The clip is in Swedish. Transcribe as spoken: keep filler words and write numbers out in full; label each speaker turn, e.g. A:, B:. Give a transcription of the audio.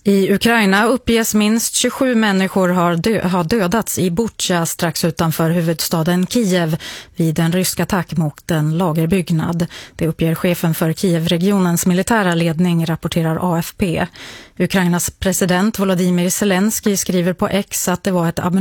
A: I Ukraina uppges minst tjugosju människor har, dö- har dödats i Bucha strax utanför huvudstaden Kiev vid en rysk attack mot en lagerbyggnad. Det uppger chefen för Kiev-regionens militära ledning, rapporterar A F P. Ukrainas president Volodymyr Zelensky skriver på X att det var ett